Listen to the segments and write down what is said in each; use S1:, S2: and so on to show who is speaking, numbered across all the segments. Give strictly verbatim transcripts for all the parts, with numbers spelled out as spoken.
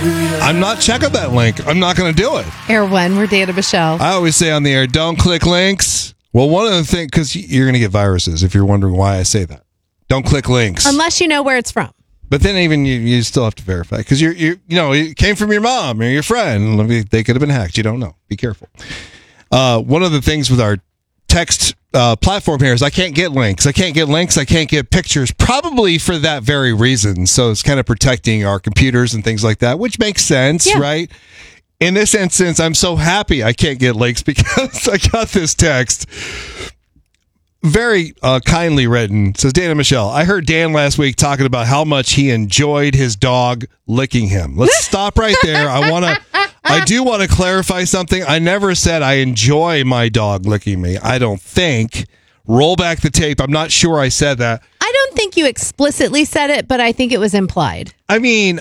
S1: I'm not checking that link. I'm not going to do it.
S2: Air One, we're Dana Michelle.
S1: I always say on the air, don't click links. Well, one of the things, because you're going to get viruses if you're wondering why I say that. Don't click links.
S2: Unless you know where it's from.
S1: But then even you, you still have to verify because you're, you you know, it came from your mom or your friend. They could have been hacked. You don't know. Be careful. Uh, one of the things with our text uh, platform here is I can't get links. I can't get links. I can't get pictures, probably for that very reason. So it's kind of protecting our computers and things like that, which makes sense, yeah. Right? In this instance, I'm so happy I can't get links because I got this text. Very uh, kindly written. It says, Dana Michelle, I heard Dan last week talking about how much he enjoyed his dog licking him. Let's stop right there. I want to, I do want to clarify something. I never said I enjoy my dog licking me. I don't think. Roll back the tape. I'm not sure I said that.
S2: I don't think you explicitly said it, but I think it was implied.
S1: I mean,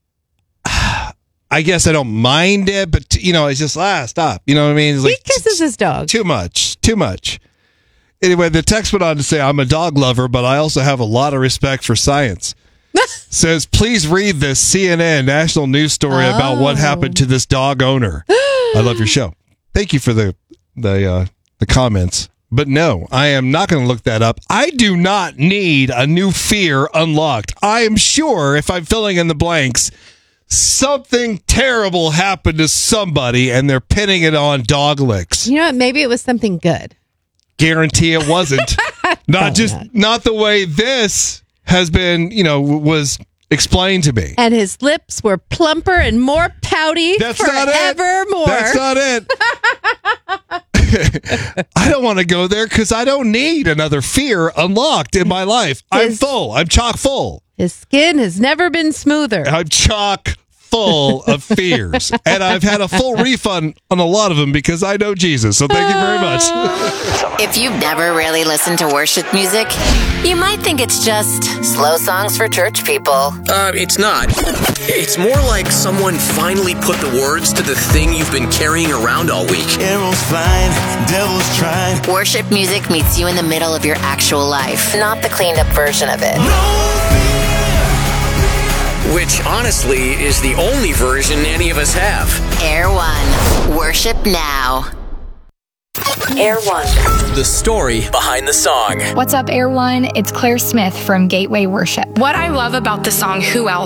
S1: I guess I don't mind it, but, you know, it's just, ah, stop. You know what I mean? It's
S2: he
S1: like,
S2: kisses his dog.
S1: Too much. Too much. Anyway, the text went on to say, I'm a dog lover, but I also have a lot of respect for science. Says, please read this C N N national news story oh. about what happened to this dog owner. I love your show. Thank you for the the uh, the comments. But no, I am not going to look that up. I do not need a new fear unlocked. I am sure if I'm filling in the blanks, something terrible happened to somebody and they're pinning it on dog licks.
S2: You know what? Maybe it was something good.
S1: Guarantee it wasn't. Not just not. not the way this has been, you know, was explained to me.
S2: And his lips were plumper and more pouty
S1: That's forevermore. That's not it. I don't want to go there because I don't need another fear unlocked in my life. His, I'm full. I'm chock full.
S2: His skin has never been smoother.
S1: I'm chock full of fears. And I've had a full refund on a lot of them because I know Jesus. So thank you very much.
S3: If you've never really listened to worship music, you might think it's just slow songs for church people.
S4: Uh, it's not. It's more like someone finally put the words to the thing you've been carrying around all week.
S5: Arrows flying, devils trying.
S3: Worship music meets you in the middle of your actual life, not the cleaned up version of it.
S4: Which, honestly, is the only version any of us have.
S3: Air One. Worship now. Air One.
S4: The story behind the song.
S6: What's up, Air One? It's Claire Smith from Gateway Worship.
S7: What I love about the song Who Else